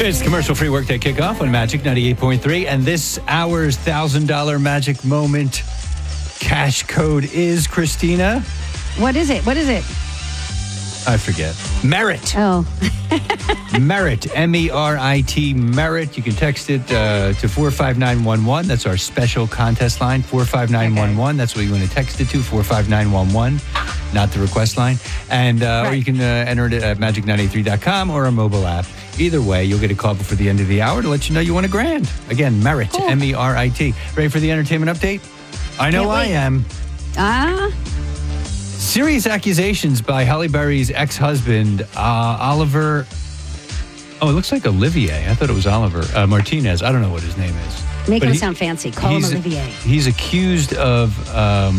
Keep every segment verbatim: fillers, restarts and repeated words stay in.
It's commercial-free workday kickoff on Magic ninety-eight point three, and this hour's one thousand dollars Magic Moment cash code is, Christina? What is it? What is it? I forget. Merit. Oh. Merit. M E R I T. Merit. You can text it uh, to four five nine one one. That's our special contest line, four five nine one one. Okay. That's what you want to text it to, four five nine one one, not the request line. And uh, right. Or you can uh, enter it at magic nine eight three dot com or a mobile app. Either way, you'll get a call before the end of the hour to let you know you won a grand. Again, Merit. Cool. M E R I T. Ready for the entertainment update? I know I am. Ah. Uh? Serious accusations by Halle Berry's ex-husband, uh, Oliver. Oh, it looks like Olivier. I thought it was Oliver uh, Martinez. I don't know what his name is. Make but him he, sound fancy. Call him Olivier. He's accused of. Um,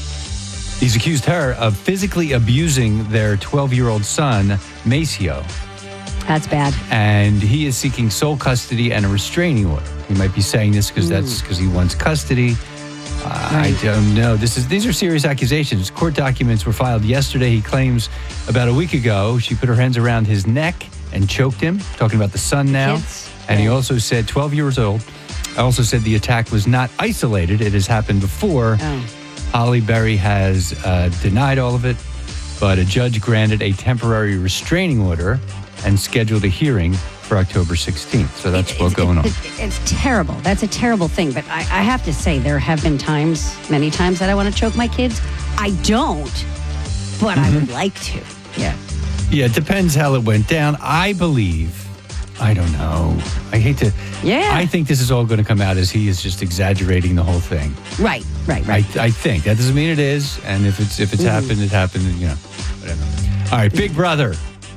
he's accused her of physically abusing their twelve-year-old son, Maceo. That's bad. And he is seeking sole custody and a restraining order. He might be saying this because mm. that's because he wants custody. Uh, right. I don't know. This is these are serious accusations. Court documents were filed yesterday. He claims about a week ago she put her hands around his neck and choked him, talking about the son now. Kids. And yeah. he also said, twelve years old, also said the attack was not isolated. It has happened before. Oh. Halle Berry has uh, denied all of it, but a judge granted a temporary restraining order and scheduled a hearing for October sixteenth. So that's it, what's going it, on. It, it's terrible. That's a terrible thing. But I, I have to say, there have been times, many times, that I want to choke my kids. I don't, but mm-hmm. I would like to. Yeah. Yeah, it depends how it went down. I believe, I don't know. I hate to. Yeah. I think this is all going to come out as he is just exaggerating the whole thing. Right, right, right. I, I think. That doesn't mean it is. And if it's if it's mm. happened, it happened, and, you know, whatever. All right, Big Brother.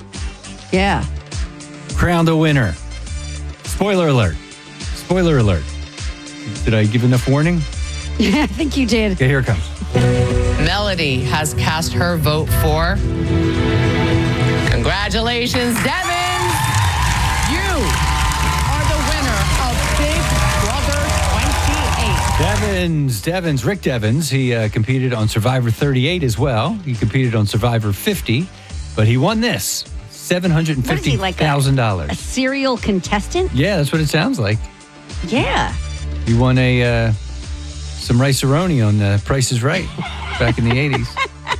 Yeah. Crowned a winner. Spoiler alert. Spoiler alert. Did I give enough warning? Yeah, I think you did. Okay, here it comes. Melody has cast her vote for. Congratulations, Devins! You are the winner of Big Brother twenty-eight. Devins, Devins, Rick Devins. He uh, competed on Survivor thirty-eight as well. He competed on Survivor fifty, but he won this. seven hundred fifty thousand dollars. Like a, a serial contestant? Yeah, that's what it sounds like. Yeah. He won a uh, some rice-a-roni on uh, Price is Right back in the eighties.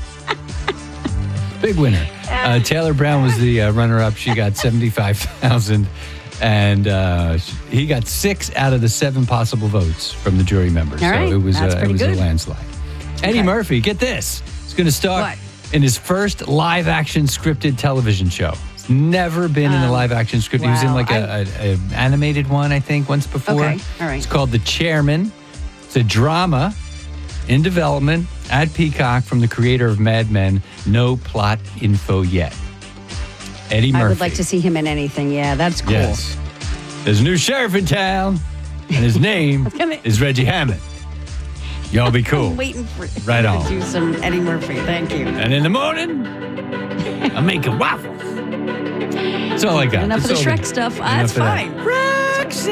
Big winner. Uh, Taylor Brown was the uh, runner-up. She got seventy-five thousand dollars. And uh, he got six out of the seven possible votes from the jury members. All right. So it was, That's uh, it pretty was good. a landslide. Eddie Okay. Murphy, get this. He's going to star What? in his first live-action scripted television show. He's never been in a Um, live-action script. He was in wow. like a, a, a animated one, I think, once before. Okay, all right. It's called The Chairman. It's a drama in development at Peacock from the creator of Mad Men. No plot info yet. Eddie Murphy. I would like to see him in anything. Yeah, that's cool. Yes. There's a new sheriff in town, and his name gonna- is Reggie Hammond. Y'all be cool. I'm waiting for Right to on. do some Eddie Murphy. Thank you. And in the morning, I'm making waffles. That's all I got. Enough That's of the all Shrek we- stuff. enough That's of that. fine.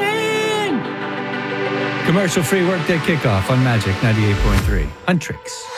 Roxanne! Commercial-free workday kickoff on Magic ninety-eight point three. Huntrix.